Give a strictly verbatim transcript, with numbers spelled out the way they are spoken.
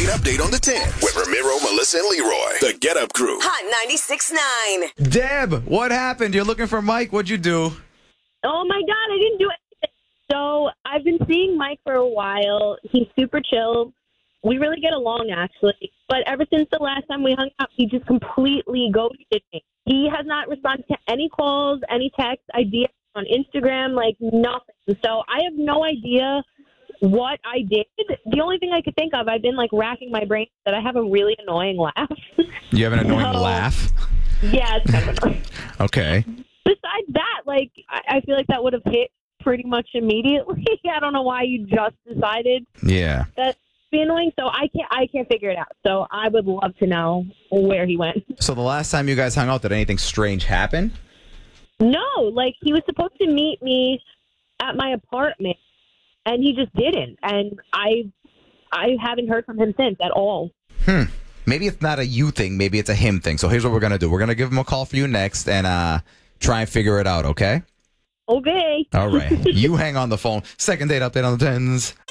update on the tens with Ramiro, Melissa, and Leroy. The Get Up Crew. Hot ninety-six point nine. Deb, what happened? You're looking for Mike. What'd you do? Oh, my God, I didn't do anything. So I've been seeing Mike for a while. He's super chill. We really get along, actually. But ever since the last time we hung out, he just completely ghosted me. He has not responded to any calls, any texts, ideas on Instagram, like nothing. So I have no idea what I did. The only thing I could think of, I've been like racking my brain that I have a really annoying laugh. You have an annoying So- laugh? Yeah, it's kind of annoying. Okay. Besides that, like, I, I feel like that would have hit pretty much immediately. I don't know why you just decided Yeah. that be annoying. So I can't, I can't figure it out. So I would love to know where he went. So the last time you guys hung out, did anything strange happen? No, like he was supposed to meet me at my apartment, and he just didn't. And I, I haven't heard from him since at all. Hmm. Maybe it's not a you thing. Maybe it's a him thing. So here's what we're going to do. We're going to give him a call for you next and uh, try and figure it out, okay? Okay. All right. You hang on the phone. Second date update on the tens.